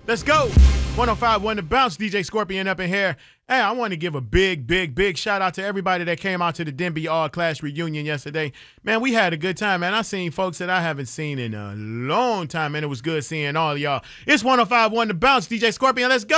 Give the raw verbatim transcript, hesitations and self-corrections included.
Let's go. one oh five one The Bounce, D J Scorpion up in here. Hey, I want to give a big, big, big shout out to everybody that came out to the Denby All Class reunion yesterday. Man, we had a good time, man. I seen folks that I haven't seen in a long time, and it was good seeing all of y'all. It's one oh five one The Bounce, D J Scorpion. Let's go.